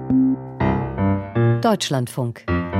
Deutschlandfunk.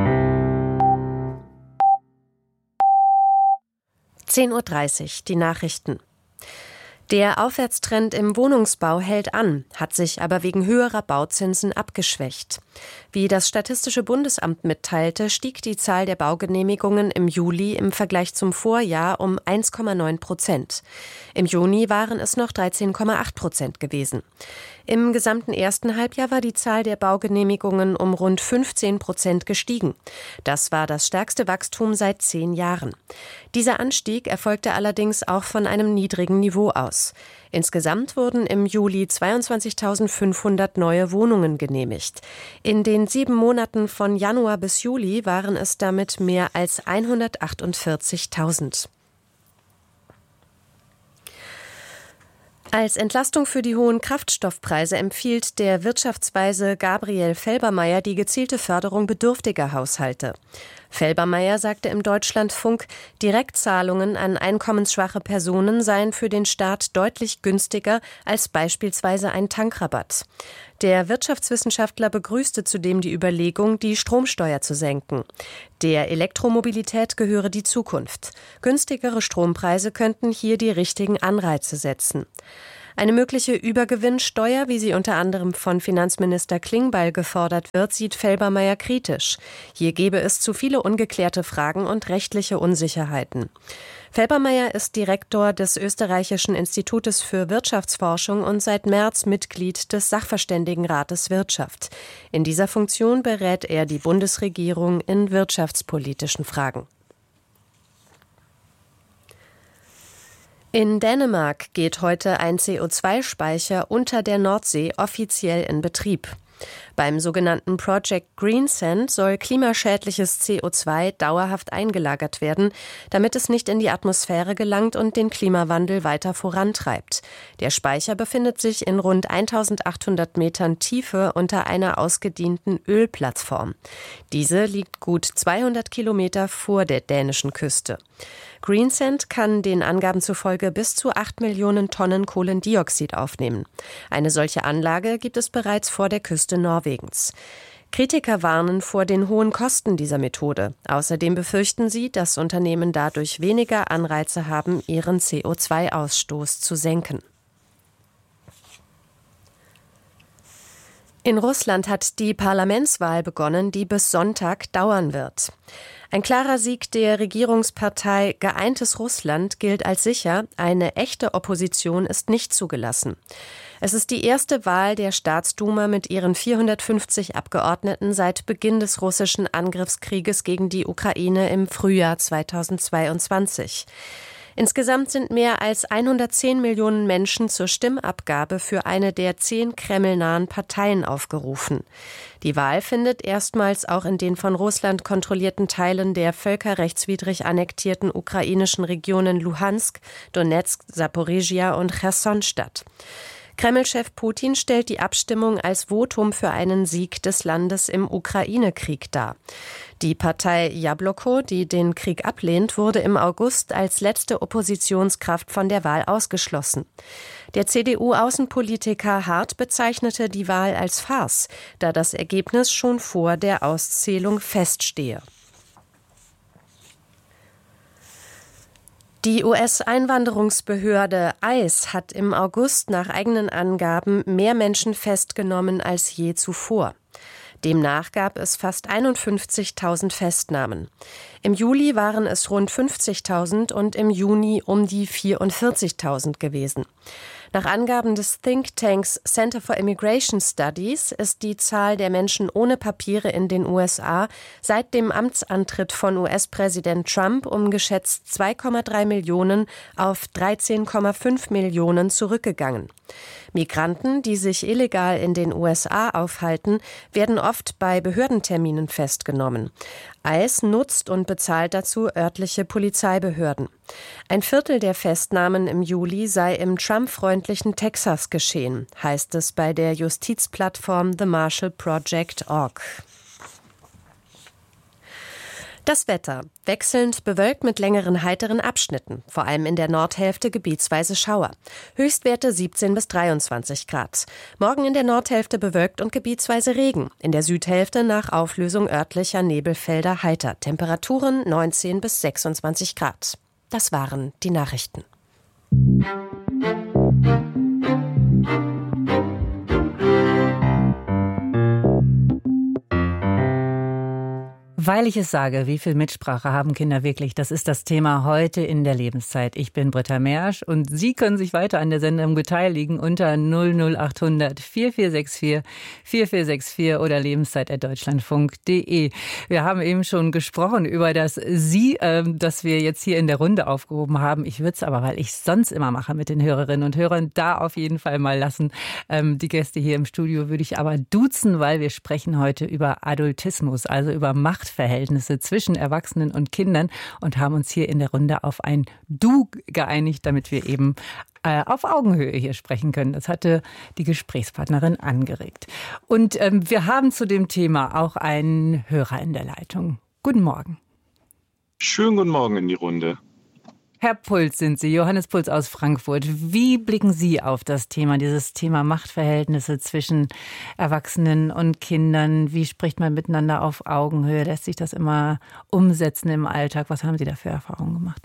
10:30 Uhr, die Nachrichten. Der Aufwärtstrend im Wohnungsbau hält an, hat sich aber wegen höherer Bauzinsen abgeschwächt. Wie das Statistische Bundesamt mitteilte, stieg die Zahl der Baugenehmigungen im Juli im Vergleich zum Vorjahr um 1,9%. Im Juni waren es noch 13,8% gewesen. Im gesamten ersten Halbjahr war die Zahl der Baugenehmigungen um rund 15% gestiegen. Das war das stärkste Wachstum seit 10 Jahren. Dieser Anstieg erfolgte allerdings auch von einem niedrigen Niveau aus. Insgesamt wurden im Juli 22.500 neue Wohnungen genehmigt. In den 7 Monaten von Januar bis Juli waren es damit mehr als 148.000. Als Entlastung für die hohen Kraftstoffpreise empfiehlt der Wirtschaftsweise Gabriel Felbermayr die gezielte Förderung bedürftiger Haushalte. Felbermayr sagte im Deutschlandfunk, Direktzahlungen an einkommensschwache Personen seien für den Staat deutlich günstiger als beispielsweise ein Tankrabatt. Der Wirtschaftswissenschaftler begrüßte zudem die Überlegung, die Stromsteuer zu senken. Der Elektromobilität gehöre die Zukunft. Günstigere Strompreise könnten hier die richtigen Anreize setzen. Eine mögliche Übergewinnsteuer, wie sie unter anderem von Finanzminister Klingbeil gefordert wird, sieht Felbermayr kritisch. Hier gebe es zu viele ungeklärte Fragen und rechtliche Unsicherheiten. Felbermayr ist Direktor des Österreichischen Institutes für Wirtschaftsforschung und seit März Mitglied des Sachverständigenrates Wirtschaft. In dieser Funktion berät er die Bundesregierung in wirtschaftspolitischen Fragen. In Dänemark geht heute ein CO2-Speicher unter der Nordsee offiziell in Betrieb. Beim sogenannten Project Greensand soll klimaschädliches CO2 dauerhaft eingelagert werden, damit es nicht in die Atmosphäre gelangt und den Klimawandel weiter vorantreibt. Der Speicher befindet sich in rund 1800 Metern Tiefe unter einer ausgedienten Ölplattform. Diese liegt gut 200 Kilometer vor der dänischen Küste. Greensand kann den Angaben zufolge bis zu 8 Millionen Tonnen Kohlendioxid aufnehmen. Eine solche Anlage gibt es bereits vor der Küste Norwegens. Kritiker warnen vor den hohen Kosten dieser Methode. Außerdem befürchten sie, dass Unternehmen dadurch weniger Anreize haben, ihren CO2-Ausstoß zu senken. In Russland hat die Parlamentswahl begonnen, die bis Sonntag dauern wird. Ein klarer Sieg der Regierungspartei Geeintes Russland gilt als sicher, eine echte Opposition ist nicht zugelassen. Es ist die erste Wahl der Staatsduma mit ihren 450 Abgeordneten seit Beginn des russischen Angriffskrieges gegen die Ukraine im Frühjahr 2022. Insgesamt sind mehr als 110 Millionen Menschen zur Stimmabgabe für eine der 10 kremlnahen Parteien aufgerufen. Die Wahl findet erstmals auch in den von Russland kontrollierten Teilen der völkerrechtswidrig annektierten ukrainischen Regionen Luhansk, Donetsk, Saporischschja und Cherson statt. Kreml-Chef Putin stellt die Abstimmung als Votum für einen Sieg des Landes im Ukraine-Krieg dar. Die Partei Jabloko, die den Krieg ablehnt, wurde im August als letzte Oppositionskraft von der Wahl ausgeschlossen. Der CDU-Außenpolitiker Hart bezeichnete die Wahl als Farce, da das Ergebnis schon vor der Auszählung feststehe. Die US-Einwanderungsbehörde ICE hat im August nach eigenen Angaben mehr Menschen festgenommen als je zuvor. Demnach gab es fast 51.000 Festnahmen. Im Juli waren es rund 50.000 und im Juni um die 44.000 gewesen. Nach Angaben des Thinktanks Center for Immigration Studies ist die Zahl der Menschen ohne Papiere in den USA seit dem Amtsantritt von US-Präsident Trump um geschätzt 2,3 Millionen auf 13,5 Millionen zurückgegangen. Migranten, die sich illegal in den USA aufhalten, werden oft bei Behördenterminen festgenommen. ICE nutzt und bezahlt dazu örtliche Polizeibehörden. Ein Viertel der Festnahmen im Juli sei im Trump-freundlichen Texas geschehen, heißt es bei der Justizplattform The Marshall Project.org. Das Wetter. Wechselnd bewölkt mit längeren heiteren Abschnitten. Vor allem in der Nordhälfte gebietsweise Schauer. Höchstwerte 17 bis 23 Grad. Morgen in der Nordhälfte bewölkt und gebietsweise Regen. In der Südhälfte nach Auflösung örtlicher Nebelfelder heiter. Temperaturen 19 bis 26 Grad. Das waren die Nachrichten. Weil ich es sage, wie viel Mitsprache haben Kinder wirklich? Das ist das Thema heute in der Lebenszeit. Ich bin Britta Mersch und Sie können sich weiter an der Sendung beteiligen unter 00800 4464 4464 oder lebenszeit@deutschlandfunk.de. Wir haben eben schon gesprochen über das Sie, das wir jetzt hier in der Runde aufgehoben haben. Ich würde es aber, weil ich es sonst immer mache mit den Hörerinnen und Hörern, da auf jeden Fall mal lassen. Die Gäste hier im Studio würde ich aber duzen, weil wir sprechen heute über Adultismus, also über Machtverhältnisse zwischen Erwachsenen und Kindern und haben uns hier in der Runde auf ein Du geeinigt, damit wir eben auf Augenhöhe hier sprechen können. Das hatte die Gesprächspartnerin angeregt. Und wir haben zu dem Thema auch einen Hörer in der Leitung. Guten Morgen. Schönen guten Morgen in die Runde. Herr Puls sind Sie, Johannes Puls aus Frankfurt. Wie blicken Sie auf das Thema, dieses Thema Machtverhältnisse zwischen Erwachsenen und Kindern? Wie spricht man miteinander auf Augenhöhe? Lässt sich das immer umsetzen im Alltag? Was haben Sie da für Erfahrungen gemacht?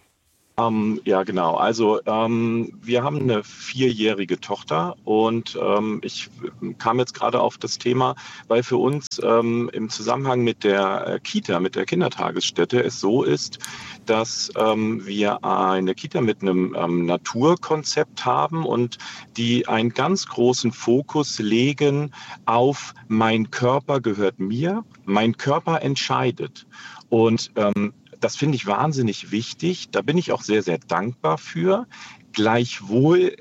Ja, genau. Also wir haben eine 4-jährige Tochter und ich kam jetzt gerade auf das Thema, weil für uns im Zusammenhang mit der Kita, mit der Kindertagesstätte es so ist, dass wir eine Kita mit einem Naturkonzept haben und die einen ganz großen Fokus legen auf mein Körper gehört mir, mein Körper entscheidet. Und das finde ich wahnsinnig wichtig. Da bin ich auch sehr, sehr dankbar für. Gleichwohl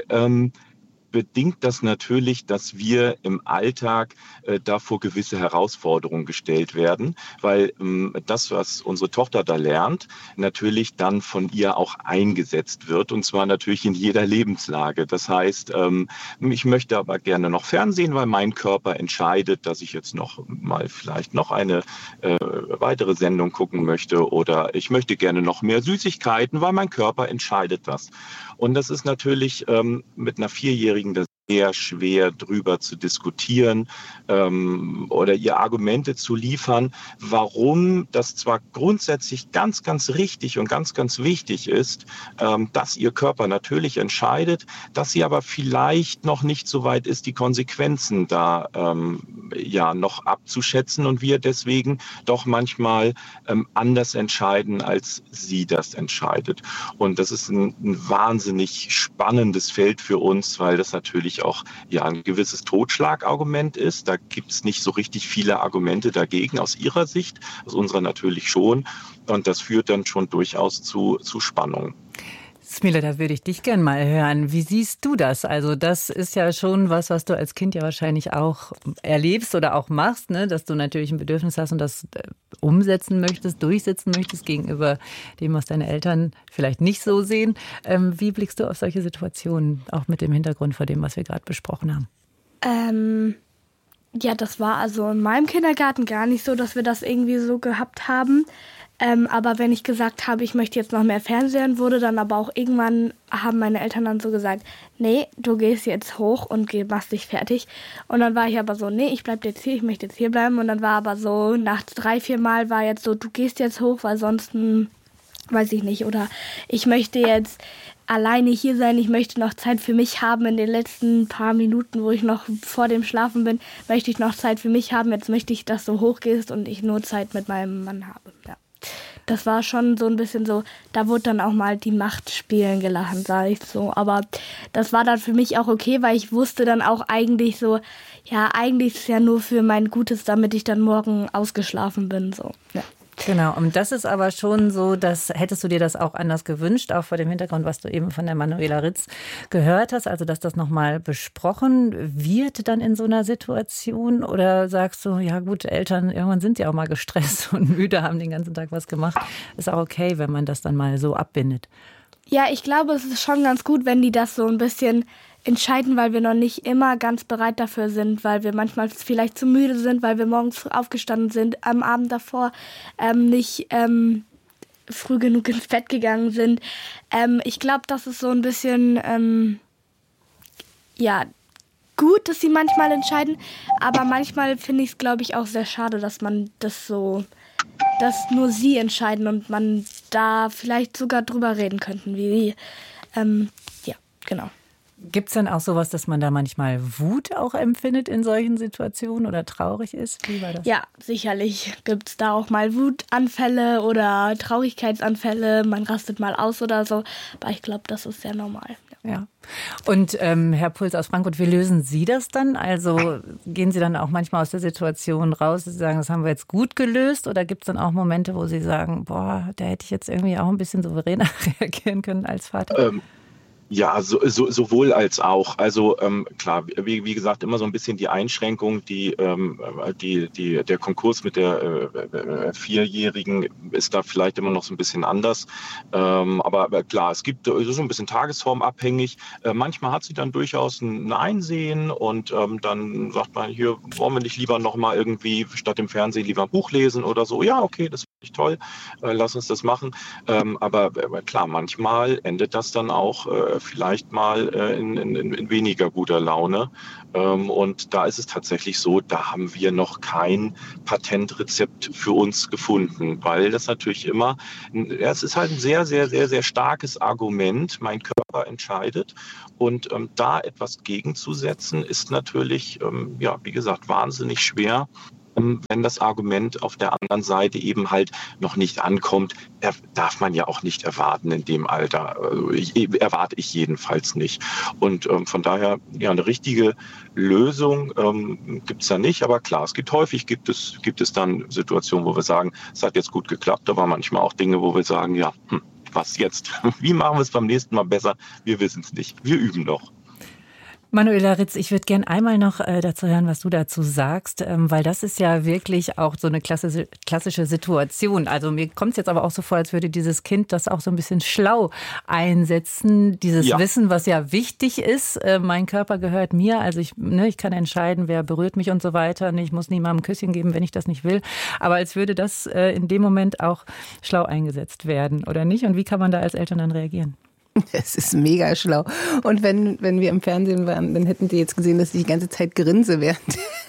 bedingt das natürlich, dass wir im Alltag da vor gewisse Herausforderungen gestellt werden, weil das, was unsere Tochter da lernt, natürlich dann von ihr auch eingesetzt wird und zwar natürlich in jeder Lebenslage. Das heißt, ich möchte aber gerne noch Fernsehen, weil mein Körper entscheidet, dass ich jetzt noch mal vielleicht noch eine weitere Sendung gucken möchte oder ich möchte gerne noch mehr Süßigkeiten, weil mein Körper entscheidet das. Und das ist natürlich mit einer 4-Jährigen sehr schwer drüber zu diskutieren oder ihr Argumente zu liefern, warum das zwar grundsätzlich ganz, ganz richtig und ganz, ganz wichtig ist, dass ihr Körper natürlich entscheidet, dass sie aber vielleicht noch nicht so weit ist, die Konsequenzen da noch abzuschätzen und wir deswegen doch manchmal anders entscheiden, als sie das entscheidet. Und das ist ein wahnsinnig spannendes Feld für uns, weil das natürlich auch ein gewisses Totschlagargument ist. Da gibt es nicht so richtig viele Argumente dagegen aus ihrer Sicht, aus unserer natürlich schon. Und das führt dann schon durchaus zu Spannungen. Smila, da würde ich dich gerne mal hören. Wie siehst du das? Also das ist ja schon was du als Kind ja wahrscheinlich auch erlebst oder auch machst, ne? Dass du natürlich ein Bedürfnis hast und das umsetzen möchtest, durchsetzen möchtest gegenüber dem, was deine Eltern vielleicht nicht so sehen. Wie blickst du auf solche Situationen, auch mit dem Hintergrund von dem, was wir gerade besprochen haben? Ja, das war also in meinem Kindergarten gar nicht so, dass wir das irgendwie so gehabt haben. Aber wenn ich gesagt habe, ich möchte jetzt noch mehr Fernsehen, wurde dann aber auch irgendwann, haben meine Eltern dann so gesagt, nee, du gehst jetzt hoch und machst dich fertig. Und dann war ich aber so, nee, ich bleib jetzt hier, ich möchte jetzt hier bleiben. Und dann war aber so, nach 3-4 Mal war jetzt so, du gehst jetzt hoch, weil sonst, weiß ich nicht. Oder ich möchte jetzt alleine hier sein, ich möchte noch Zeit für mich haben. In den letzten paar Minuten, wo ich noch vor dem Schlafen bin, möchte ich noch Zeit für mich haben. Jetzt möchte ich, dass du hochgehst und ich nur Zeit mit meinem Mann habe, ja. Das war schon so ein bisschen so, da wurde dann auch mal die Macht spielen gelassen, sage ich so. Aber das war dann für mich auch okay, weil ich wusste dann auch eigentlich so, ja, eigentlich ist es ja nur für mein Gutes, damit ich dann morgen ausgeschlafen bin, so, ja. Genau, und das ist aber schon so, dass hättest du dir das auch anders gewünscht, auch vor dem Hintergrund, was du eben von der Manuela Ritz gehört hast, also dass das nochmal besprochen wird dann in so einer Situation, oder sagst du, ja gut, Eltern, irgendwann sind ja auch mal gestresst und müde, haben den ganzen Tag was gemacht, ist auch okay, wenn man das dann mal so abbindet. Ja, ich glaube, es ist schon ganz gut, wenn die das so ein bisschen entscheiden, weil wir noch nicht immer ganz bereit dafür sind, weil wir manchmal vielleicht zu müde sind, weil wir morgens aufgestanden sind, am Abend davor nicht früh genug ins Bett gegangen sind. Ich glaube, das ist so ein bisschen gut, dass sie manchmal entscheiden, aber manchmal finde ich es, glaube ich, auch sehr schade, dass man dass nur sie entscheiden und man da vielleicht sogar drüber reden könnten, wie genau. Gibt es denn auch sowas, dass man da manchmal Wut auch empfindet in solchen Situationen oder traurig ist? Wie war das? Ja, sicherlich gibt es da auch mal Wutanfälle oder Traurigkeitsanfälle, man rastet mal aus oder so, aber ich glaube, das ist sehr normal. Ja. Und Herr Puls aus Frankfurt, wie lösen Sie das dann? Also gehen Sie dann auch manchmal aus der Situation raus, dass Sie sagen, das haben wir jetzt gut gelöst? Oder gibt es dann auch Momente, wo Sie sagen, boah, da hätte ich jetzt irgendwie auch ein bisschen souveräner reagieren können als Vater? Ja, sowohl als auch. Also klar, wie gesagt, immer so ein bisschen die Einschränkung, der Konkurs mit der Vierjährigen ist da vielleicht immer noch so ein bisschen anders. Aber klar, es gibt so ein bisschen tagesformabhängig. Manchmal hat sie dann durchaus ein Einsehen und dann sagt man, hier wollen wir nicht lieber nochmal irgendwie statt dem Fernsehen lieber ein Buch lesen oder so. Ja, okay, das finde ich toll, lass uns das machen. Aber klar, manchmal endet das dann auch vielleicht mal in weniger guter Laune. Und da ist es tatsächlich so, da haben wir noch kein Patentrezept für uns gefunden, weil das natürlich immer, es ist halt ein sehr, sehr, sehr, sehr starkes Argument, mein Körper entscheidet. Und da etwas gegenzusetzen, ist natürlich, wie gesagt, wahnsinnig schwer. Wenn das Argument auf der anderen Seite eben halt noch nicht ankommt, darf man ja auch nicht erwarten in dem Alter. Erwarte ich jedenfalls nicht. Und von daher, ja, eine richtige Lösung gibt es da nicht. Aber klar, gibt es dann Situationen, wo wir sagen, es hat jetzt gut geklappt, aber manchmal auch Dinge, wo wir sagen, ja, was jetzt? Wie machen wir es beim nächsten Mal besser? Wir wissen es nicht. Wir üben noch. Manuela Ritz, ich würde gerne einmal noch dazu hören, was du dazu sagst, weil das ist ja wirklich auch so eine klassische Situation. Also mir kommt es jetzt aber auch so vor, als würde dieses Kind das auch so ein bisschen schlau einsetzen. Dieses Wissen, was ja wichtig ist, mein Körper gehört mir, also ich kann entscheiden, wer berührt mich und so weiter. Ich muss niemandem ein Küsschen geben, wenn ich das nicht will. Aber als würde das in dem Moment auch schlau eingesetzt werden, oder nicht? Und wie kann man da als Eltern dann reagieren? Es ist mega schlau. Und wenn wir im Fernsehen waren, dann hätten die jetzt gesehen, dass ich die ganze Zeit grinse, während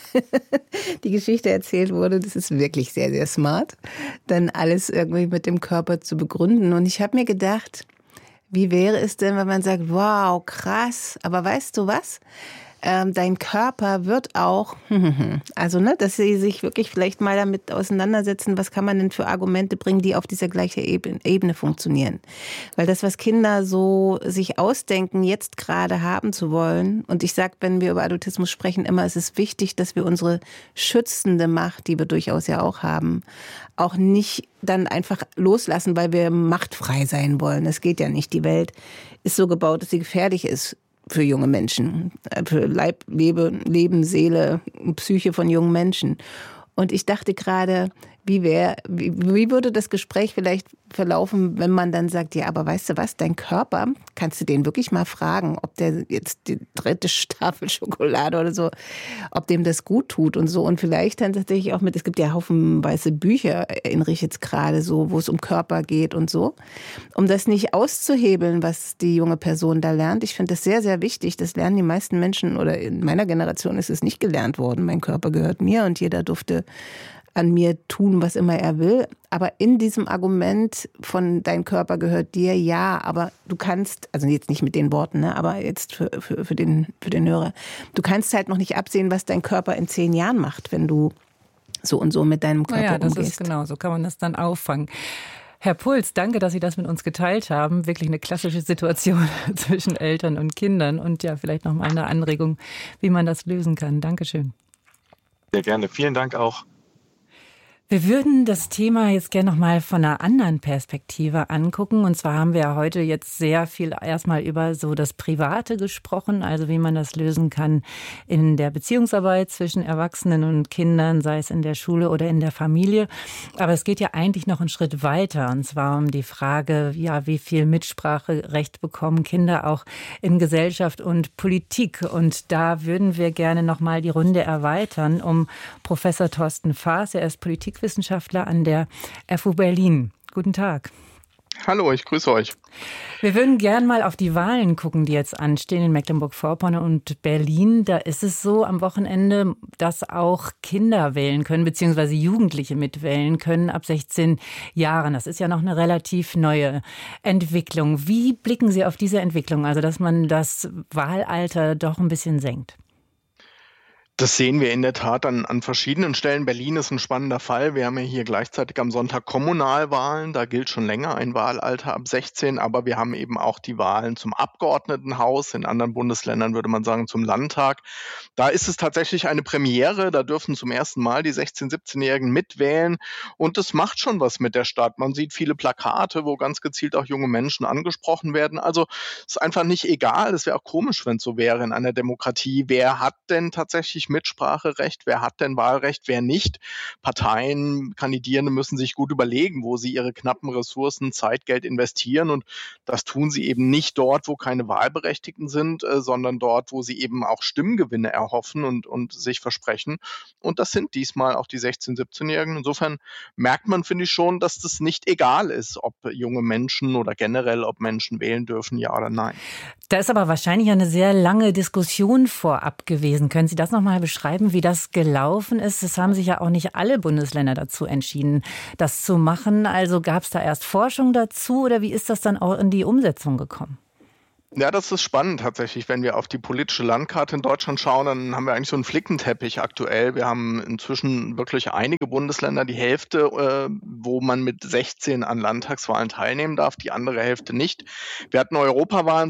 die Geschichte erzählt wurde. Das ist wirklich sehr, sehr smart, dann alles irgendwie mit dem Körper zu begründen. Und ich habe mir gedacht, wie wäre es denn, wenn man sagt, wow, krass, aber weißt du was? Dein Körper wird auch, also dass sie sich wirklich vielleicht mal damit auseinandersetzen, was kann man denn für Argumente bringen, die auf dieser gleichen Ebene funktionieren. Weil das, was Kinder so sich ausdenken, jetzt gerade haben zu wollen, und ich sage, wenn wir über Adultismus sprechen, immer, es ist wichtig, dass wir unsere schützende Macht, die wir durchaus ja auch haben, auch nicht dann einfach loslassen, weil wir machtfrei sein wollen. Das geht ja nicht. Die Welt ist so gebaut, dass sie gefährlich ist für junge Menschen, für Leib, Leben, Seele, Psyche von jungen Menschen. Und ich dachte gerade, wie würde das Gespräch vielleicht verlaufen, wenn man dann sagt, ja, aber weißt du was, dein Körper, kannst du den wirklich mal fragen, ob der jetzt die 3. Staffel Schokolade oder so, ob dem das gut tut und so. Und vielleicht dann tatsächlich auch es gibt ja haufenweise Bücher, erinnere ich jetzt gerade so, wo es um Körper geht und so. Um das nicht auszuhebeln, was die junge Person da lernt. Ich finde das sehr, sehr wichtig. Das lernen die meisten Menschen, oder in meiner Generation ist es nicht gelernt worden. Mein Körper gehört mir und jeder durfte an mir tun, was immer er will. Aber in diesem Argument von dein Körper gehört dir, ja, aber du kannst, also jetzt nicht mit den Worten, ne, aber jetzt für den Hörer, du kannst halt noch nicht absehen, was dein Körper in 10 Jahren macht, wenn du so und so mit deinem Körper umgehst. Das ist genau, so kann man das dann auffangen. Herr Puls, danke, dass Sie das mit uns geteilt haben. Wirklich eine klassische Situation zwischen Eltern und Kindern und ja, vielleicht noch mal eine Anregung, wie man das lösen kann. Dankeschön. Sehr gerne. Vielen Dank auch. Wir würden das Thema jetzt gerne noch mal von einer anderen Perspektive angucken. Und zwar haben wir ja heute jetzt sehr viel erstmal über so das Private gesprochen, also wie man das lösen kann in der Beziehungsarbeit zwischen Erwachsenen und Kindern, sei es in der Schule oder in der Familie. Aber es geht ja eigentlich noch einen Schritt weiter, und zwar um die Frage, ja, wie viel Mitspracherecht bekommen Kinder auch in Gesellschaft und Politik. Und da würden wir gerne noch mal die Runde erweitern um Professor Thorsten Faas. Er ist Politikwissenschaftler an der FU Berlin. Guten Tag. Hallo, ich grüße euch. Wir würden gern mal auf die Wahlen gucken, die jetzt anstehen in Mecklenburg-Vorpommern und Berlin. Da ist es so am Wochenende, dass auch Kinder wählen können, beziehungsweise Jugendliche mitwählen können ab 16 Jahren. Das ist ja noch eine relativ neue Entwicklung. Wie blicken Sie auf diese Entwicklung, also dass man das Wahlalter doch ein bisschen senkt? Das sehen wir in der Tat an verschiedenen Stellen. Berlin ist ein spannender Fall. Wir haben ja hier gleichzeitig am Sonntag Kommunalwahlen. Da gilt schon länger ein Wahlalter ab 16. Aber wir haben eben auch die Wahlen zum Abgeordnetenhaus. In anderen Bundesländern würde man sagen zum Landtag. Da ist es tatsächlich eine Premiere. Da dürfen zum ersten Mal die 16-, 17-Jährigen mitwählen. Und das macht schon was mit der Stadt. Man sieht viele Plakate, wo ganz gezielt auch junge Menschen angesprochen werden. Also es ist einfach nicht egal. Es wäre auch komisch, wenn es so wäre in einer Demokratie. Wer hat denn tatsächlich Mitspracherecht? Wer hat denn Wahlrecht? Wer nicht? Parteien, Kandidierende müssen sich gut überlegen, wo sie ihre knappen Ressourcen, Zeit, Geld investieren. Und das tun sie eben nicht dort, wo keine Wahlberechtigten sind, sondern dort, wo sie eben auch Stimmgewinne erhoffen und sich versprechen. Und das sind diesmal auch die 16-, 17-Jährigen. Insofern merkt man, finde ich schon, dass das nicht egal ist, ob junge Menschen oder generell, ob Menschen wählen dürfen, ja oder nein. Da ist aber wahrscheinlich eine sehr lange Diskussion vorab gewesen. Können Sie das noch mal beschreiben, wie das gelaufen ist? Es haben sich ja auch nicht alle Bundesländer dazu entschieden, das zu machen. Also gab es da erst Forschung dazu oder wie ist das dann auch in die Umsetzung gekommen? Ja, das ist spannend tatsächlich. Wenn wir auf die politische Landkarte in Deutschland schauen, dann haben wir eigentlich so einen Flickenteppich aktuell. Wir haben inzwischen wirklich einige Bundesländer, die Hälfte, wo man mit 16 an Landtagswahlen teilnehmen darf, die andere Hälfte nicht. Wir hatten Europawahlen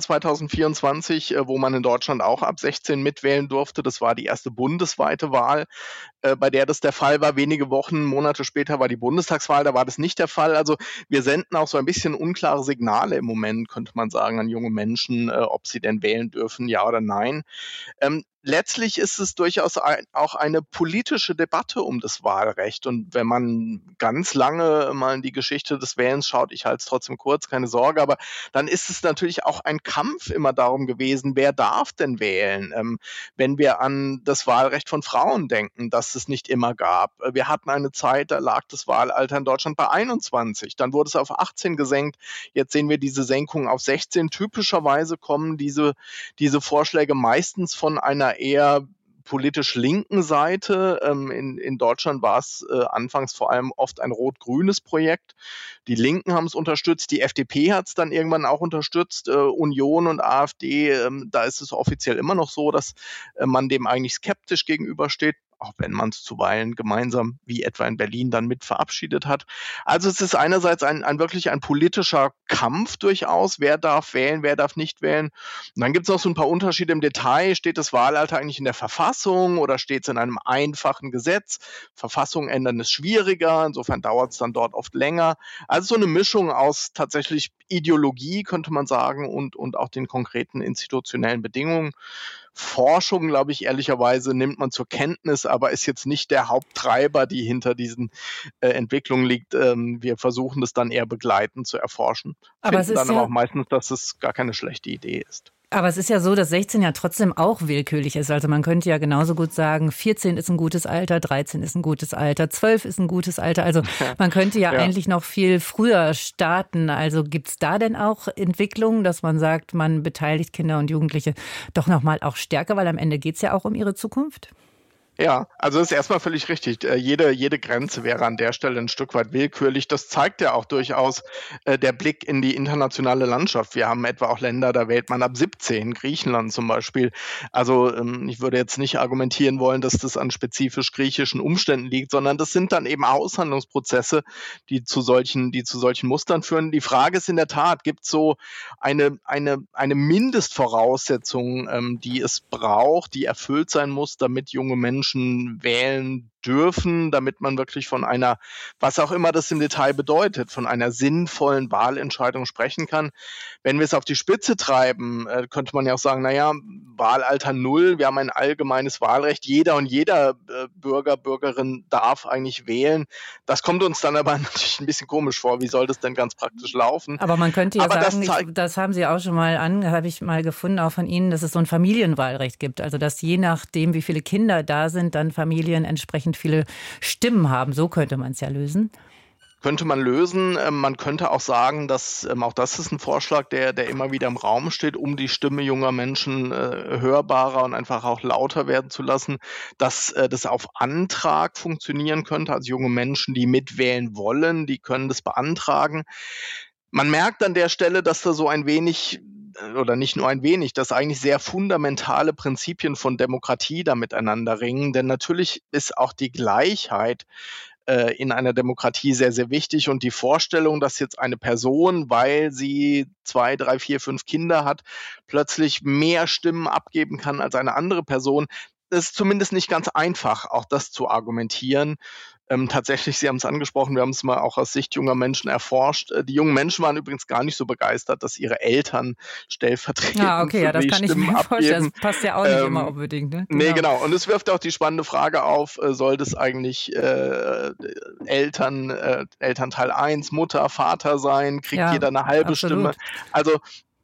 2024, wo man in Deutschland auch ab 16 mitwählen durfte. Das war die erste bundesweite Wahl, bei der das der Fall war. Wenige Wochen, Monate später war die Bundestagswahl, da war das nicht der Fall. Also wir senden auch so ein bisschen unklare Signale im Moment, könnte man sagen, an junge Menschen, ob sie denn wählen dürfen, ja oder nein. Letztlich ist es durchaus auch eine politische Debatte um das Wahlrecht. Und wenn man ganz lange mal in die Geschichte des Wählens schaut, ich halte es trotzdem kurz, keine Sorge, aber dann ist es natürlich auch ein Kampf immer darum gewesen, wer darf denn wählen? Wenn wir an das Wahlrecht von Frauen denken, das es nicht immer gab. Wir hatten eine Zeit, da lag das Wahlalter in Deutschland bei 21. Dann wurde es auf 18 gesenkt. Jetzt sehen wir diese Senkung auf 16. Typischerweise kommen diese Vorschläge meistens von einer eher politisch linken Seite. In Deutschland war es anfangs vor allem oft ein rot-grünes Projekt. Die Linken haben es unterstützt, die FDP hat es dann irgendwann auch unterstützt, Union und AfD, da ist es offiziell immer noch so, dass man dem eigentlich skeptisch gegenübersteht, auch wenn man es zuweilen gemeinsam, wie etwa in Berlin, dann mit verabschiedet hat. Also es ist einerseits wirklich ein politischer Kampf durchaus, wer darf wählen, wer darf nicht wählen. Und dann gibt es noch so ein paar Unterschiede im Detail. Steht das Wahlalter eigentlich in der Verfassung oder steht es in einem einfachen Gesetz? Verfassung ändern ist schwieriger, insofern dauert es dann dort oft länger. Also so eine Mischung aus tatsächlich Ideologie, könnte man sagen, und auch den konkreten institutionellen Bedingungen. Forschung, glaube ich, ehrlicherweise nimmt man zur Kenntnis, aber ist jetzt nicht der Haupttreiber, die hinter diesen Entwicklungen liegt. Wir versuchen das dann eher begleitend zu erforschen. Aber es ist dann aber auch meistens, dass es gar keine schlechte Idee ist. Aber es ist ja so, dass 16 ja trotzdem auch willkürlich ist. Also man könnte ja genauso gut sagen, 14 ist ein gutes Alter, 13 ist ein gutes Alter, 12 ist ein gutes Alter. Also man könnte ja eigentlich noch viel früher starten. Also gibt es da denn auch Entwicklungen, dass man sagt, man beteiligt Kinder und Jugendliche doch nochmal auch stärker, weil am Ende geht es ja auch um ihre Zukunft? Ja, also das ist erstmal völlig richtig. Jede Grenze wäre an der Stelle ein Stück weit willkürlich. Das zeigt ja auch durchaus der Blick in die internationale Landschaft. Wir haben etwa auch Länder, da wählt man ab 17, Griechenland zum Beispiel. Also ich würde jetzt nicht argumentieren wollen, dass das an spezifisch griechischen Umständen liegt, sondern das sind dann eben Aushandlungsprozesse, die zu solchen Mustern führen. Die Frage ist in der Tat, gibt es so eine Mindestvoraussetzung, die es braucht, die erfüllt sein muss, damit junge Menschen wählen dürfen, damit man wirklich von einer, was auch immer das im Detail bedeutet, von einer sinnvollen Wahlentscheidung sprechen kann. Wenn wir es auf die Spitze treiben, könnte man ja auch sagen, naja, Wahlalter 0, wir haben ein allgemeines Wahlrecht, jeder und jeder Bürger, Bürgerin darf eigentlich wählen. Das kommt uns dann aber natürlich ein bisschen komisch vor. Wie soll das denn ganz praktisch laufen? Aber man könnte ja sagen, das haben Sie auch schon mal habe ich mal gefunden, auch von Ihnen, dass es so ein Familienwahlrecht gibt. Also dass je nachdem, wie viele Kinder da sind, dann Familien entsprechend viele Stimmen haben. So könnte man es ja lösen. Könnte man lösen. Man könnte auch sagen, dass auch das ist ein Vorschlag, der immer wieder im Raum steht, um die Stimme junger Menschen hörbarer und einfach auch lauter werden zu lassen, dass das auf Antrag funktionieren könnte. Also junge Menschen, die mitwählen wollen, die können das beantragen. Man merkt an der Stelle, dass da so ein wenig oder nicht nur ein wenig, dass eigentlich sehr fundamentale Prinzipien von Demokratie da miteinander ringen. Denn natürlich ist auch die Gleichheit in einer Demokratie sehr, sehr wichtig. Und die Vorstellung, dass jetzt eine Person, weil sie 2, 3, 4, 5 Kinder hat, plötzlich mehr Stimmen abgeben kann als eine andere Person, das ist zumindest nicht ganz einfach, auch das zu argumentieren. Tatsächlich, Sie haben es angesprochen, wir haben es mal auch aus Sicht junger Menschen erforscht. Die jungen Menschen waren übrigens gar nicht so begeistert, dass ihre Eltern stellvertretend okay, für das die kann Stimmen ich mir vorstellen. abgeben. Das passt ja auch nicht immer unbedingt. Ne? Nee, genau. Und es wirft auch die spannende Frage auf, soll das eigentlich Elternteil 1, Mutter, Vater sein? Kriegt jeder eine halbe absolut. Stimme? Also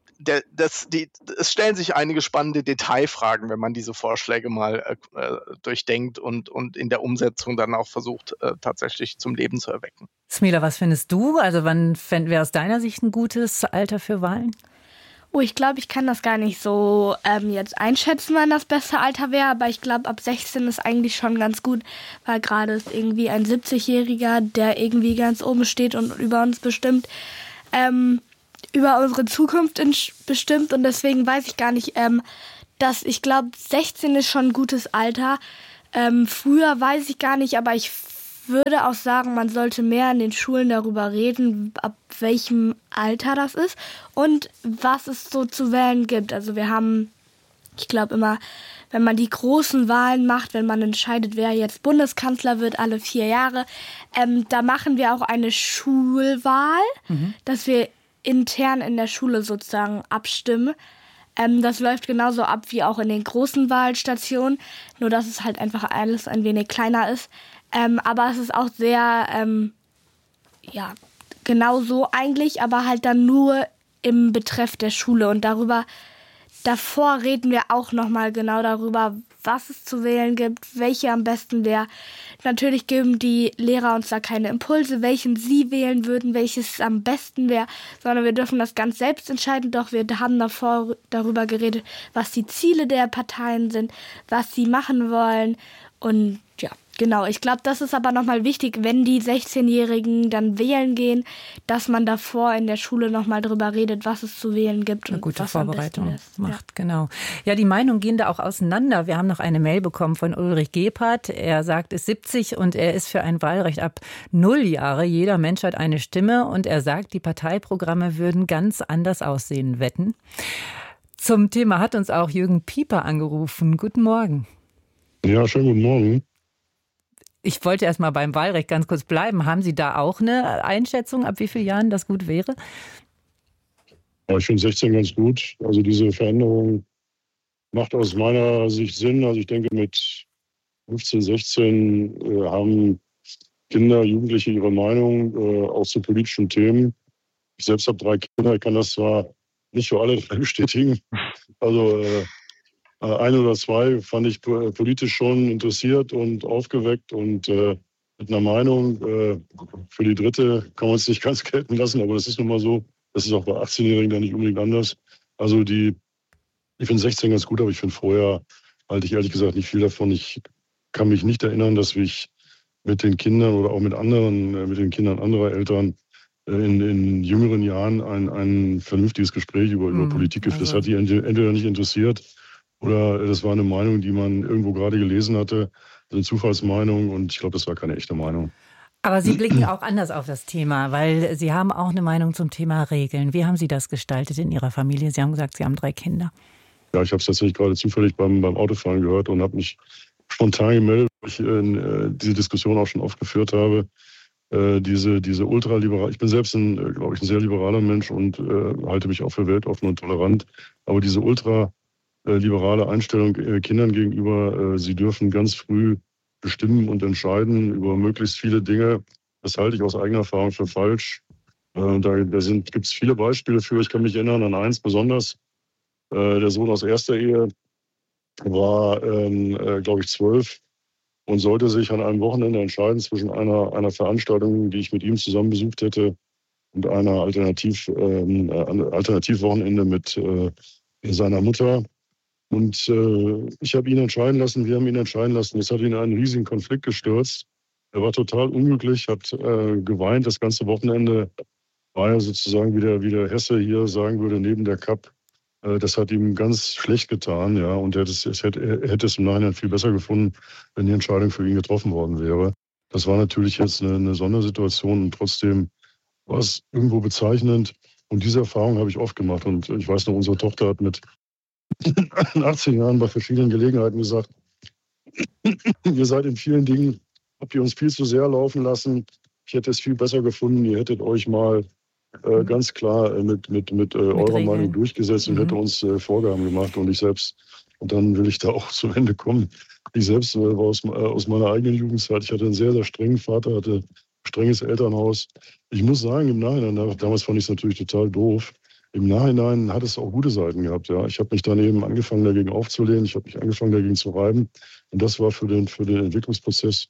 es stellen sich einige spannende Detailfragen, wenn man diese Vorschläge mal durchdenkt und in der Umsetzung dann auch versucht, tatsächlich zum Leben zu erwecken. Smila, was findest du? Also wann wäre aus deiner Sicht ein gutes Alter für Wahlen? Oh, ich glaube, ich kann das gar nicht so jetzt einschätzen, wann das beste Alter wäre, aber ich glaube, ab 16 ist eigentlich schon ganz gut, weil gerade ist irgendwie ein 70-Jähriger, der irgendwie ganz oben steht und über uns bestimmt, über unsere Zukunft bestimmt, und deswegen weiß ich gar nicht, dass ich glaube, 16 ist schon ein gutes Alter. Früher weiß ich gar nicht, aber ich würde auch sagen, man sollte mehr in den Schulen darüber reden, ab welchem Alter das ist und was es so zu wählen gibt. Also wir haben, ich glaube immer, wenn man die großen Wahlen macht, wenn man entscheidet, wer jetzt Bundeskanzler wird, alle 4 Jahre, da machen wir auch eine Schulwahl, dass wir intern in der Schule sozusagen abstimmen. Das läuft genauso ab wie auch in den großen Wahlstationen, nur dass es halt einfach alles ein wenig kleiner ist. Aber es ist auch sehr, genau so eigentlich, aber halt dann nur im Betreff der Schule. Und davor reden wir auch nochmal genau darüber, was es zu wählen gibt, welche am besten wäre. Natürlich geben die Lehrer uns da keine Impulse, welchen sie wählen würden, welches am besten wäre, sondern wir dürfen das ganz selbst entscheiden. Doch wir haben davor darüber geredet, was die Ziele der Parteien sind, was sie machen wollen. Und ja, genau. Ich glaube, das ist aber nochmal wichtig, wenn die 16-Jährigen dann wählen gehen, dass man davor in der Schule nochmal drüber redet, was es zu wählen gibt. Eine gute was Vorbereitung macht, genau. Ja, die Meinungen gehen da auch auseinander. Wir haben noch eine Mail bekommen von Ulrich Gebhardt. Er sagt, er ist 70 und er ist für ein Wahlrecht ab 0 Jahre. Jeder Mensch hat eine Stimme und er sagt, die Parteiprogramme würden ganz anders aussehen, wetten. Zum Thema hat uns auch Jürgen Pieper angerufen. Guten Morgen. Ja, schönen guten Morgen. Ich wollte erst mal beim Wahlrecht ganz kurz bleiben. Haben Sie da auch eine Einschätzung, ab wie vielen Jahren das gut wäre? Ja, ich finde 16 ganz gut. Also diese Veränderung macht aus meiner Sicht Sinn. Also ich denke, mit 15, 16 haben Kinder, Jugendliche ihre Meinung auch zu politischen Themen. Ich selbst habe 3 Kinder. Ich kann das zwar nicht für alle 3 bestätigen. Also 1 oder 2 fand ich politisch schon interessiert und aufgeweckt und mit einer Meinung. Für die 3. kann man es nicht ganz gelten lassen, aber das ist nun mal so. Das ist auch bei 18-Jährigen dann nicht unbedingt anders. Also ich finde 16 ganz gut, aber ich finde vorher halte ich ehrlich gesagt nicht viel davon. Ich kann mich nicht erinnern, dass ich mit den Kindern oder auch mit den Kindern anderer Eltern in jüngeren Jahren ein vernünftiges Gespräch über Politik geführt. Das hat die entweder nicht interessiert oder das war eine Meinung, die man irgendwo gerade gelesen hatte, eine Zufallsmeinung, und ich glaube, das war keine echte Meinung. Aber Sie blicken auch anders auf das Thema, weil Sie haben auch eine Meinung zum Thema Regeln. Wie haben Sie das gestaltet in Ihrer Familie? Sie haben gesagt, Sie haben 3 Kinder. Ja, ich habe es tatsächlich gerade zufällig beim Autofahren gehört und habe mich spontan gemeldet, weil ich diese Diskussion auch schon oft geführt habe. Diese ultraliberal, ich bin selbst glaube ich, ein sehr liberaler Mensch und halte mich auch für weltoffen und tolerant. Aber diese ultraliberale Einstellung Kindern gegenüber, sie dürfen ganz früh bestimmen und entscheiden über möglichst viele Dinge, das halte ich aus eigener Erfahrung für falsch. Gibt es viele Beispiele für. Ich kann mich erinnern an eins besonders. Der Sohn aus erster Ehe war, glaube ich, 12 und sollte sich an einem Wochenende entscheiden zwischen einer Veranstaltung, die ich mit ihm zusammen besucht hätte, und einer Alternativwochenende mit seiner Mutter. Und ich habe ihn entscheiden lassen, wir haben ihn entscheiden lassen. Das hat ihn in einen riesigen Konflikt gestürzt. Er war total unglücklich, hat geweint. Das ganze Wochenende war er sozusagen, wie der Hesse hier sagen würde, neben der Kapp. Das hat ihm ganz schlecht getan, ja. Und er hätte es im Nachhinein viel besser gefunden, wenn die Entscheidung für ihn getroffen worden wäre. Das war natürlich jetzt eine Sondersituation und trotzdem war es irgendwo bezeichnend. Und diese Erfahrung habe ich oft gemacht. Und ich weiß noch, unsere Tochter hat mit 18 Jahren bei verschiedenen Gelegenheiten gesagt, ihr seid in vielen Dingen, habt ihr uns viel zu sehr laufen lassen. Ich hätte es viel besser gefunden, ihr hättet euch mal ganz klar mit eurer Meinung durchgesetzt und hätte uns Vorgaben gemacht. Und ich selbst, und dann will ich da auch zum Ende kommen, ich selbst war aus meiner eigenen Jugendzeit, ich hatte einen sehr, sehr strengen Vater, hatte ein strenges Elternhaus. Ich muss sagen, im Nachhinein, damals fand ich es natürlich total doof, im Nachhinein hat es auch gute Seiten gehabt. Ja. Ich habe mich dann eben angefangen, dagegen aufzulehnen, ich habe mich angefangen, dagegen zu reiben. Und das war für den Entwicklungsprozess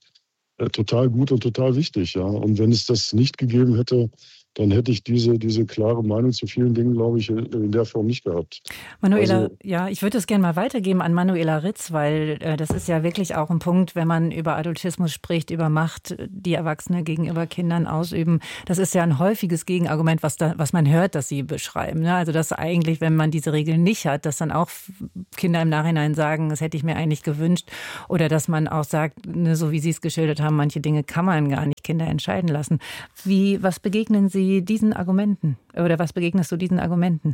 total gut und total wichtig. Ja. Und wenn es das nicht gegeben hätte, dann hätte ich diese klare Meinung zu vielen Dingen, glaube ich, in der Form nicht gehabt. Manuela, ich würde das gerne mal weitergeben an Manuela Ritz, weil das ist ja wirklich auch ein Punkt, wenn man über Adultismus spricht, über Macht, die Erwachsene gegenüber Kindern ausüben. Das ist ja ein häufiges Gegenargument, was man hört, dass Sie beschreiben. Ne? Also dass eigentlich, wenn man diese Regeln nicht hat, dass dann auch Kinder im Nachhinein sagen, das hätte ich mir eigentlich gewünscht. Oder dass man auch sagt, ne, so wie Sie es geschildert haben, manche Dinge kann man gar nicht Kinder entscheiden lassen. Was begegnen Sie diesen Argumenten? Oder was begegnest du diesen Argumenten?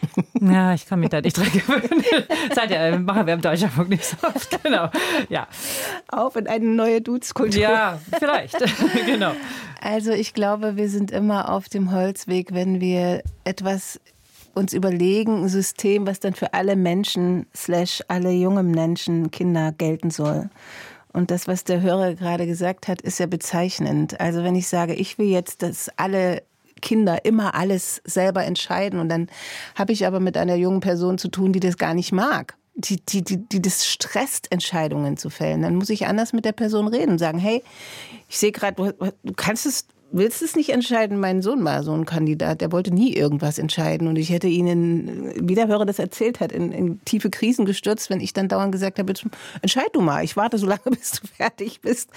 Ja, ich kann mich da nicht dran gewöhnen. Machen wir im Deutschlandfunk nicht so oft. Genau. Ja. Auf in eine neue Dudeskultur. Ja, vielleicht. Genau. Also ich glaube, wir sind immer auf dem Holzweg, wenn wir etwas uns überlegen, ein System, was dann für alle Menschen / alle jungen Menschen, Kinder gelten soll. Und das, was der Hörer gerade gesagt hat, ist ja bezeichnend. Also wenn ich sage, ich will jetzt, dass alle Kinder immer alles selber entscheiden und dann habe ich aber mit einer jungen Person zu tun, die das gar nicht mag, die das stresst, Entscheidungen zu fällen, dann muss ich anders mit der Person reden und sagen, hey, ich sehe gerade, du willst es nicht entscheiden. Mein Sohn war so ein Kandidat, der wollte nie irgendwas entscheiden. Und ich hätte ihn, wie der Hörer das erzählt hat, in tiefe Krisen gestürzt, wenn ich dann dauernd gesagt habe, entscheid du mal, ich warte so lange, bis du fertig bist.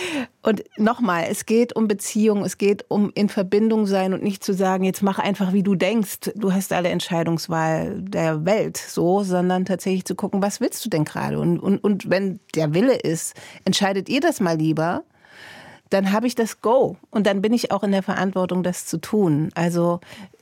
Und nochmal, es geht um Beziehung, es geht um in Verbindung sein und nicht zu sagen, jetzt mach einfach, wie du denkst, du hast alle Entscheidungswahl der Welt, so, sondern tatsächlich zu gucken, was willst du denn gerade? Und wenn der Wille ist, entscheidet ihr das mal lieber, dann habe ich das Go. Und dann bin ich auch in der Verantwortung, das zu tun. Also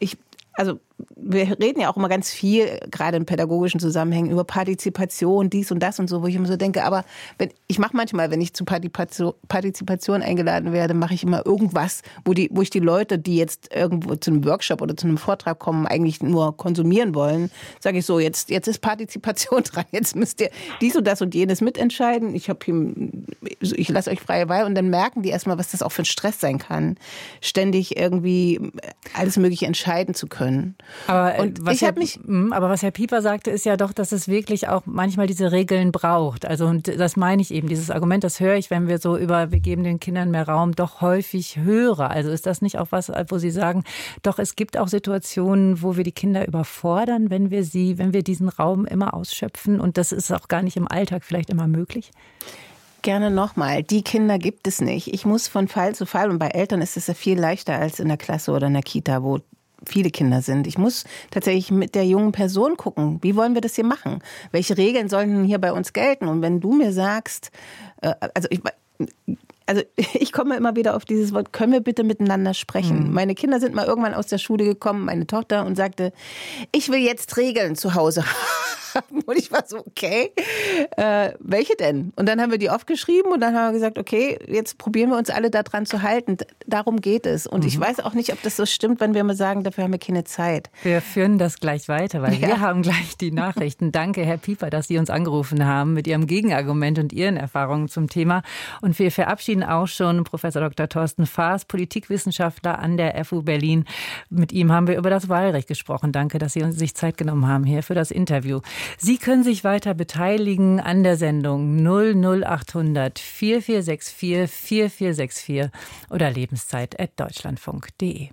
wir reden ja auch immer ganz viel, gerade in pädagogischen Zusammenhängen, über Partizipation, dies und das und so, wo ich immer so denke, aber ich mache manchmal, wenn ich zu Partizipation eingeladen werde, mache ich immer irgendwas, wo ich die Leute, die jetzt irgendwo zu einem Workshop oder zu einem Vortrag kommen, eigentlich nur konsumieren wollen, sage ich so, jetzt ist Partizipation dran, jetzt müsst ihr dies und das und jenes mitentscheiden. Ich lasse euch freie Wahl und dann merken die erstmal, was das auch für ein Stress sein kann, ständig irgendwie alles Mögliche entscheiden zu können. Aber was Herr Pieper sagte, ist ja doch, dass es wirklich auch manchmal diese Regeln braucht. Also und das meine ich eben, dieses Argument, das höre ich, wenn wir so wir geben den Kindern mehr Raum, doch häufig höre. Also ist das nicht auch was, wo Sie sagen, doch es gibt auch Situationen, wo wir die Kinder überfordern, wenn wir diesen Raum immer ausschöpfen und das ist auch gar nicht im Alltag vielleicht immer möglich? Gerne nochmal, die Kinder gibt es nicht. Ich muss von Fall zu Fall und bei Eltern ist es ja viel leichter als in der Klasse oder in der Kita, wo viele Kinder sind. Ich muss tatsächlich mit der jungen Person gucken, wie wollen wir das hier machen? Welche Regeln sollen hier bei uns gelten? Und wenn du mir sagst, also ich komme immer wieder auf dieses Wort, können wir bitte miteinander sprechen? Meine Kinder sind mal irgendwann aus der Schule gekommen, meine Tochter, und sagte, ich will jetzt Regeln zu Hause haben. Und ich war so, okay, welche denn? Und dann haben wir die aufgeschrieben und dann haben wir gesagt, okay, jetzt probieren wir uns alle daran zu halten. Darum geht es. Und ich weiß auch nicht, ob das so stimmt, wenn wir mal sagen, dafür haben wir keine Zeit. Wir führen das gleich weiter, weil wir haben gleich die Nachrichten. Danke, Herr Pieper, dass Sie uns angerufen haben mit Ihrem Gegenargument und Ihren Erfahrungen zum Thema. Und wir verabschieden auch schon Professor Dr. Thorsten Faas, Politikwissenschaftler an der FU Berlin. Mit ihm haben wir über das Wahlrecht gesprochen. Danke, dass Sie sich Zeit genommen haben hier für das Interview. Sie können sich weiter beteiligen an der Sendung 00800 4464 4464 oder lebenszeit@deutschlandfunk.de.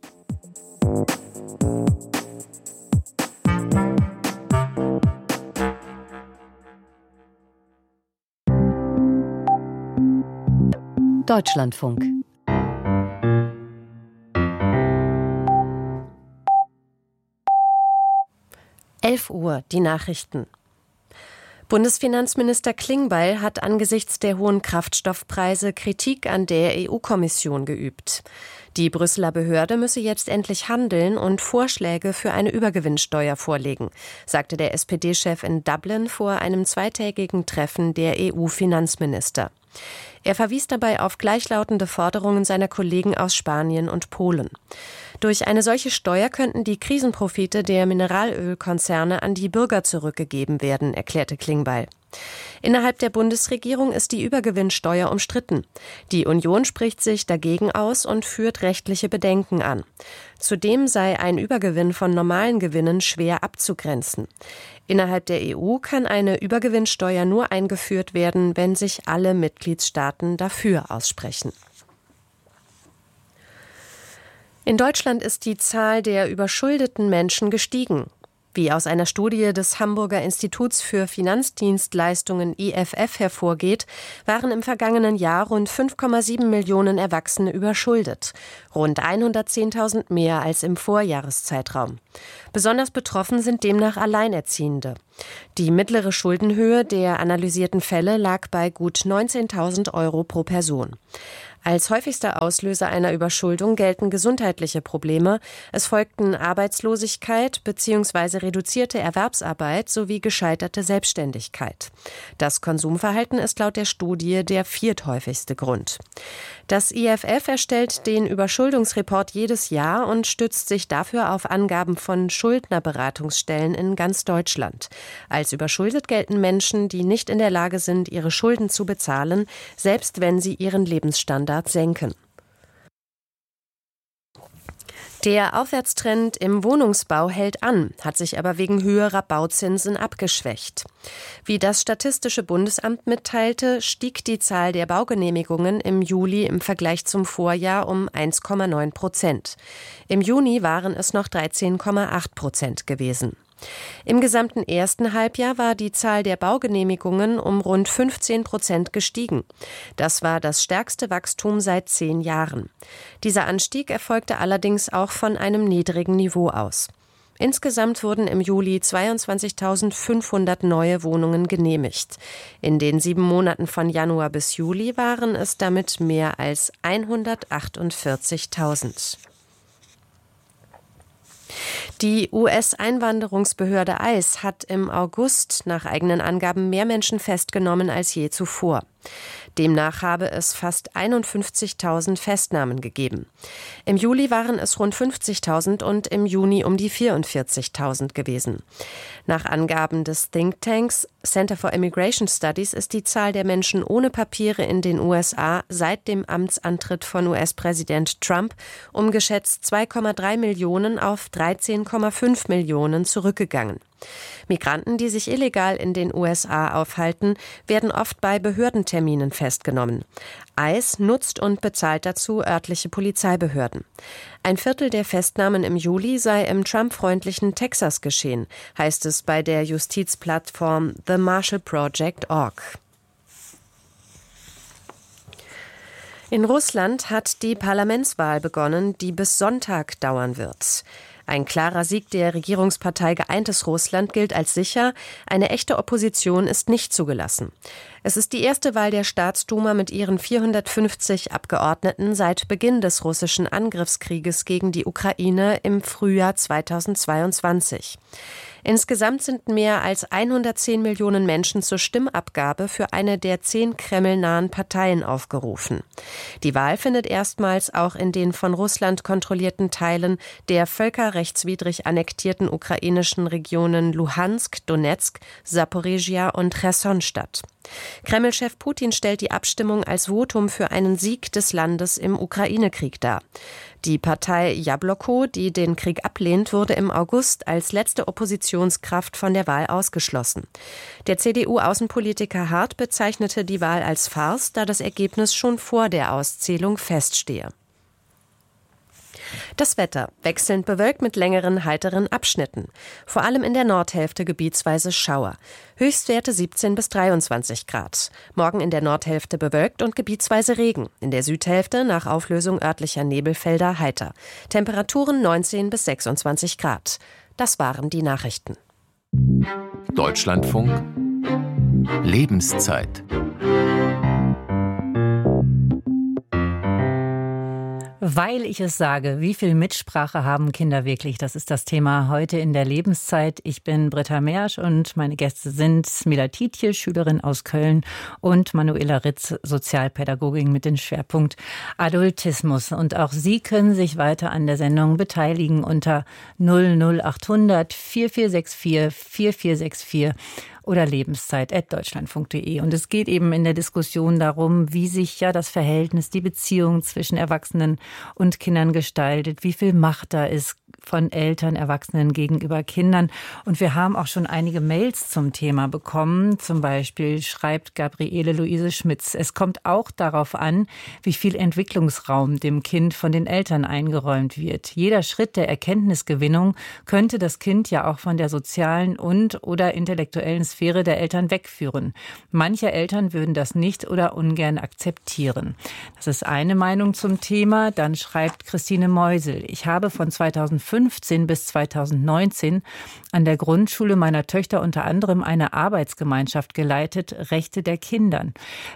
Deutschlandfunk. Uhr, die Nachrichten. Bundesfinanzminister Klingbeil hat angesichts der hohen Kraftstoffpreise Kritik an der EU-Kommission geübt. Die Brüsseler Behörde müsse jetzt endlich handeln und Vorschläge für eine Übergewinnsteuer vorlegen, sagte der SPD-Chef in Dublin vor einem zweitägigen Treffen der EU-Finanzminister. Er verwies dabei auf gleichlautende Forderungen seiner Kollegen aus Spanien und Polen. Durch eine solche Steuer könnten die Krisenprofite der Mineralölkonzerne an die Bürger zurückgegeben werden, erklärte Klingbeil. Innerhalb der Bundesregierung ist die Übergewinnsteuer umstritten. Die Union spricht sich dagegen aus und führt rechtliche Bedenken an. Zudem sei ein Übergewinn von normalen Gewinnen schwer abzugrenzen. Innerhalb der EU kann eine Übergewinnsteuer nur eingeführt werden, wenn sich alle Mitgliedstaaten dafür aussprechen. In Deutschland ist die Zahl der überschuldeten Menschen gestiegen. Wie aus einer Studie des Hamburger Instituts für Finanzdienstleistungen IFF hervorgeht, waren im vergangenen Jahr rund 5,7 Millionen Erwachsene überschuldet, rund 110.000 mehr als im Vorjahreszeitraum. Besonders betroffen sind demnach Alleinerziehende. Die mittlere Schuldenhöhe der analysierten Fälle lag bei gut 19.000 € pro Person. Als häufigster Auslöser einer Überschuldung gelten gesundheitliche Probleme. Es folgten Arbeitslosigkeit bzw. reduzierte Erwerbsarbeit sowie gescheiterte Selbstständigkeit. Das Konsumverhalten ist laut der Studie der vierthäufigste Grund. Das IFF erstellt den Überschuldungsreport jedes Jahr und stützt sich dafür auf Angaben von Schuldnerberatungsstellen in ganz Deutschland. Als überschuldet gelten Menschen, die nicht in der Lage sind, ihre Schulden zu bezahlen, selbst wenn sie ihren Lebensstandard senken. Der Aufwärtstrend im Wohnungsbau hält an, hat sich aber wegen höherer Bauzinsen abgeschwächt. Wie das Statistische Bundesamt mitteilte, stieg die Zahl der Baugenehmigungen im Juli im Vergleich zum Vorjahr um 1,9%. Im Juni waren es noch 13,8% gewesen. Im gesamten ersten Halbjahr war die Zahl der Baugenehmigungen um rund 15% gestiegen. Das war das stärkste Wachstum seit 10 Jahren. Dieser Anstieg erfolgte allerdings auch von einem niedrigen Niveau aus. Insgesamt wurden im Juli 22.500 neue Wohnungen genehmigt. In den 7 Monaten von Januar bis Juli waren es damit mehr als 148.000. Die US-Einwanderungsbehörde ICE hat im August nach eigenen Angaben mehr Menschen festgenommen als je zuvor. Demnach habe es fast 51.000 Festnahmen gegeben. Im Juli waren es rund 50.000 und im Juni um die 44.000 gewesen. Nach Angaben des Thinktanks Center for Immigration Studies ist die Zahl der Menschen ohne Papiere in den USA seit dem Amtsantritt von US-Präsident Trump um geschätzt 2,3 Millionen auf 13,5 Millionen zurückgegangen. Migranten, die sich illegal in den USA aufhalten, werden oft bei Behördenterminen festgenommen. ICE nutzt und bezahlt dazu örtliche Polizeibehörden. Ein Viertel der Festnahmen im Juli sei im Trump-freundlichen Texas geschehen, heißt es bei der Justizplattform themarshallproject.org. In Russland hat die Parlamentswahl begonnen, die bis Sonntag dauern wird. Ein klarer Sieg der Regierungspartei Geeintes Russland gilt als sicher. Eine echte Opposition ist nicht zugelassen. Es ist die erste Wahl der Staatsduma mit ihren 450 Abgeordneten seit Beginn des russischen Angriffskrieges gegen die Ukraine im Frühjahr 2022. Insgesamt sind mehr als 110 Millionen Menschen zur Stimmabgabe für eine der 10 kremlnahen Parteien aufgerufen. Die Wahl findet erstmals auch in den von Russland kontrollierten Teilen der völkerrechtswidrig annektierten ukrainischen Regionen Luhansk, Donezk, Saporizhia und Cherson statt. Kreml-Chef Putin stellt die Abstimmung als Votum für einen Sieg des Landes im Ukraine-Krieg dar. Die Partei Jabloko, die den Krieg ablehnt, wurde im August als letzte Oppositionskraft von der Wahl ausgeschlossen. Der CDU-Außenpolitiker Hart bezeichnete die Wahl als Farce, da das Ergebnis schon vor der Auszählung feststehe. Das Wetter: wechselnd bewölkt mit längeren, heiteren Abschnitten. Vor allem in der Nordhälfte gebietsweise Schauer. Höchstwerte 17 bis 23 Grad. Morgen in der Nordhälfte bewölkt und gebietsweise Regen. In der Südhälfte nach Auflösung örtlicher Nebelfelder heiter. Temperaturen 19 bis 26 Grad. Das waren die Nachrichten. Deutschlandfunk Lebenszeit. Weil ich es sage, wie viel Mitsprache haben Kinder wirklich? Das ist das Thema heute in der Lebenszeit. Ich bin Britta Mersch und meine Gäste sind Smila Tietje, Schülerin aus Köln, und Manuela Ritz, Sozialpädagogin mit dem Schwerpunkt Adultismus. Und auch Sie können sich weiter an der Sendung beteiligen unter 00800 4464 4464 oder lebenszeit@deutschlandfunk.de. Und es geht eben in der Diskussion darum, wie sich ja das Verhältnis, die Beziehung zwischen Erwachsenen und Kindern gestaltet, wie viel Macht da ist von Eltern, Erwachsenen gegenüber Kindern. Und wir haben auch schon einige Mails zum Thema bekommen. Zum Beispiel schreibt Gabriele Luise Schmitz: Es kommt auch darauf an, wie viel Entwicklungsraum dem Kind von den Eltern eingeräumt wird. Jeder Schritt der Erkenntnisgewinnung könnte das Kind ja auch von der sozialen und/oder intellektuellen Sphäre der Eltern wegführen. Manche Eltern würden das nicht oder ungern akzeptieren. Das ist eine Meinung zum Thema. Dann schreibt Christine Meusel: Ich habe von 2015 bis 2019 an der Grundschule meiner Töchter unter anderem eine Arbeitsgemeinschaft geleitet, Rechte der Kinder.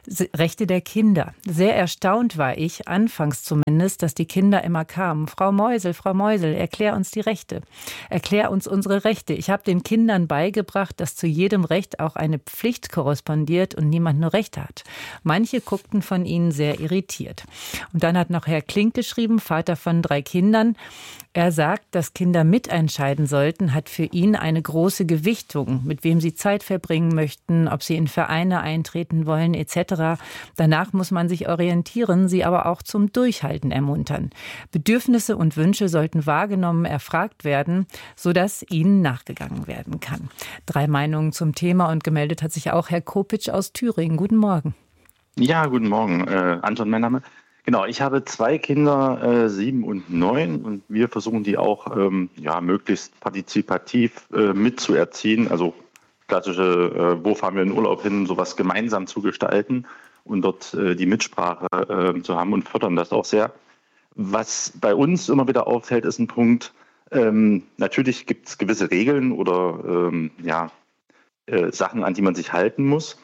Sehr erstaunt war ich, anfangs zumindest, dass die Kinder immer kamen. Frau Meusel, erklär uns die Rechte. Erklär uns unsere Rechte. Ich habe den Kindern beigebracht, dass zu jedem Recht auch eine Pflicht korrespondiert und niemand nur Rechte hat. Manche guckten von ihnen sehr irritiert. Und dann hat noch Herr Klink geschrieben, Vater von 3 Kindern. Er sagt, dass Kinder mitentscheiden sollten, hat für ihn eine große Gewichtung, mit wem sie Zeit verbringen möchten, ob sie in Vereine eintreten wollen etc. Danach muss man sich orientieren, sie aber auch zum Durchhalten ermuntern. Bedürfnisse und Wünsche sollten wahrgenommen, erfragt werden, sodass ihnen nachgegangen werden kann. 3 Meinungen zum Thema, und gemeldet hat sich auch Herr Kopitsch aus Thüringen. Guten Morgen. Ja, guten Morgen. Anton, mein Name. Genau, ich habe 2 Kinder, 7 und 9, und wir versuchen die auch möglichst partizipativ mitzuerziehen. Also klassische, wo fahren wir in Urlaub hin, sowas gemeinsam zu gestalten und dort die Mitsprache zu haben, und fördern das auch sehr. Was bei uns immer wieder auffällt, ist ein Punkt: Natürlich gibt es gewisse Regeln oder Sachen, an die man sich halten muss.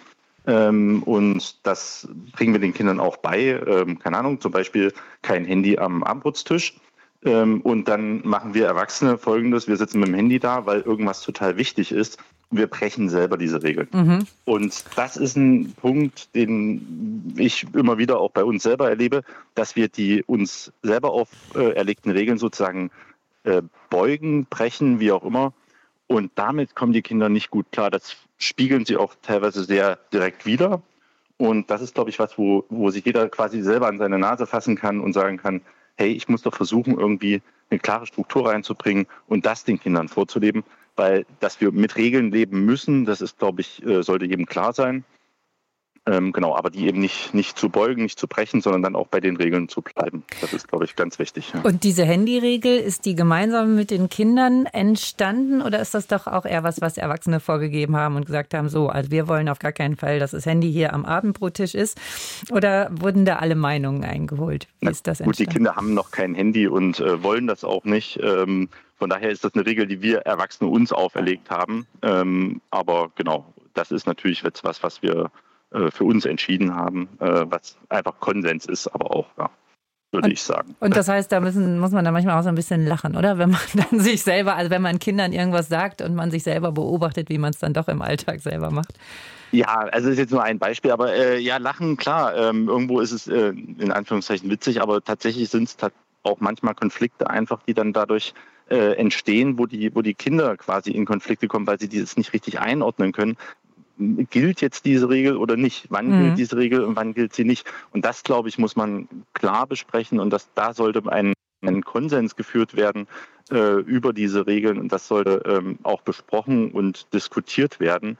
Und das bringen wir den Kindern auch bei. Keine Ahnung, zum Beispiel kein Handy am Abendbrotstisch. Und dann machen wir Erwachsene Folgendes: Wir sitzen mit dem Handy da, weil irgendwas total wichtig ist. Und wir brechen selber diese Regeln. Mhm. Und das ist ein Punkt, den ich immer wieder auch bei uns selber erlebe, dass wir die uns selber auferlegten Regeln sozusagen beugen, brechen, wie auch immer. Und damit kommen die Kinder nicht gut klar. Das spiegeln sie auch teilweise sehr direkt wider. Und das ist, glaube ich, was, wo sich jeder quasi selber an seine Nase fassen kann und sagen kann: Hey, ich muss doch versuchen, irgendwie eine klare Struktur reinzubringen und das den Kindern vorzuleben. Weil, dass wir mit Regeln leben müssen, das ist, glaube ich, sollte jedem klar sein. Genau, aber die eben nicht zu beugen, nicht zu brechen, sondern dann auch bei den Regeln zu bleiben. Das ist, glaube ich, ganz wichtig. Ja. Und diese Handyregel, ist die gemeinsam mit den Kindern entstanden, oder ist das doch auch eher was Erwachsene vorgegeben haben und gesagt haben, so, also wir wollen auf gar keinen Fall, dass das Handy hier am Abendbrottisch ist? Oder wurden da alle Meinungen eingeholt? Wie ist das entstanden? Gut, die Kinder haben noch kein Handy und wollen das auch nicht. Von daher ist das eine Regel, die wir Erwachsene uns auferlegt haben. Aber genau, das ist natürlich jetzt was wir für uns entschieden haben, was einfach Konsens ist, aber auch, ja, würde ich sagen. Und das heißt, da muss man dann manchmal auch so ein bisschen lachen, oder? Wenn man dann sich selber, also wenn man Kindern irgendwas sagt und man sich selber beobachtet, wie man es dann doch im Alltag selber macht. Ja, also das ist jetzt nur ein Beispiel, aber ja, Lachen, klar, irgendwo ist es in Anführungszeichen witzig, aber tatsächlich sind es auch manchmal Konflikte einfach, die dann dadurch entstehen, wo die Kinder quasi in Konflikte kommen, weil sie dieses nicht richtig einordnen können. Gilt jetzt diese Regel oder nicht? Wann gilt diese Regel und wann gilt sie nicht? Und das, glaube ich, muss man klar besprechen und da sollte ein Konsens geführt werden über diese Regeln und das sollte auch besprochen und diskutiert werden.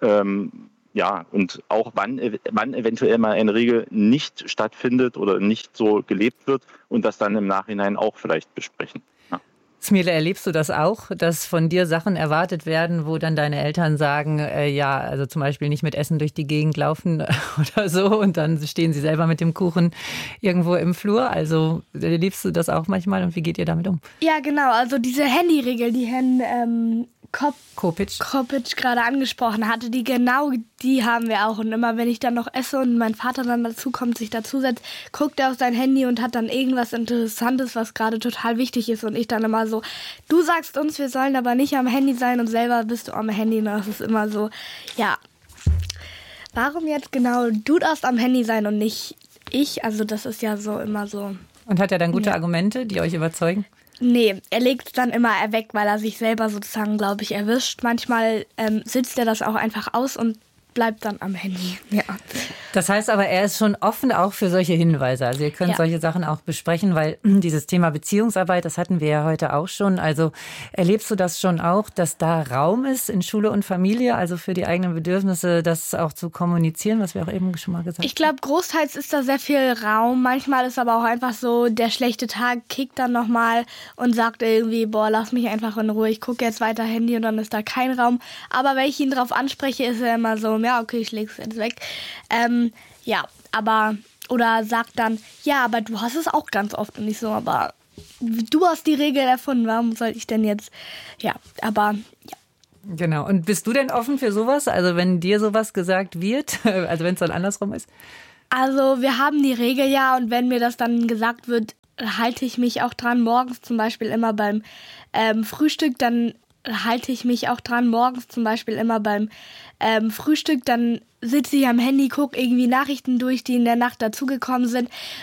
Ja, und auch wann eventuell mal eine Regel nicht stattfindet oder nicht so gelebt wird und das dann im Nachhinein auch vielleicht besprechen. Ja. Smile, erlebst du das auch, dass von dir Sachen erwartet werden, wo dann deine Eltern sagen, ja, also zum Beispiel nicht mit Essen durch die Gegend laufen oder so und dann stehen sie selber mit dem Kuchen irgendwo im Flur? Also erlebst du das auch manchmal und wie geht ihr damit um? Ja, genau, also diese Handyregel, die Herrn Kopic gerade angesprochen hatte, die haben wir auch. Und immer, wenn ich dann noch esse und mein Vater dann dazu kommt, sich dazusetzt, guckt er auf sein Handy und hat dann irgendwas Interessantes, was gerade total wichtig ist. Und ich dann immer so, du sagst uns, wir sollen aber nicht am Handy sein und selber bist du am Handy. Und das ist immer so, ja, warum jetzt genau du darfst am Handy sein und nicht ich? Also das ist ja so immer so. Und hat er dann gute Argumente, die euch überzeugen? Nee, er legt es dann immer weg, weil er sich selber sozusagen, glaube ich, erwischt. Manchmal sitzt er das auch einfach aus und bleibt dann am Handy. Ja. Das heißt aber, er ist schon offen auch für solche Hinweise. Also ihr könnt solche Sachen auch besprechen, weil dieses Thema Beziehungsarbeit, das hatten wir ja heute auch schon. Also erlebst du das schon auch, dass da Raum ist in Schule und Familie, also für die eigenen Bedürfnisse, das auch zu kommunizieren, was wir auch eben schon mal gesagt haben? Ich glaube, großteils ist da sehr viel Raum. Manchmal ist aber auch einfach so, der schlechte Tag kickt dann nochmal und sagt irgendwie, boah, lass mich einfach in Ruhe, ich gucke jetzt weiter Handy und dann ist da kein Raum. Aber wenn ich ihn drauf anspreche, ist er immer so, ja, okay, ich leg's jetzt weg. Ja, aber, oder sagt dann, ja, aber du hast es auch ganz oft und nicht so, aber du hast die Regel erfunden, warum soll ich denn jetzt, ja, aber, ja. Genau, und bist du denn offen für sowas, also wenn dir sowas gesagt wird, also wenn es dann andersrum ist? Also wir haben die Regel ja und wenn mir das dann gesagt wird, halte ich mich auch dran, morgens zum Beispiel immer beim Frühstück, dann halte ich mich auch dran, morgens zum Beispiel immer beim Frühstück, dann sitze ich am Handy, gucke irgendwie Nachrichten durch, die in der Nacht dazugekommen sind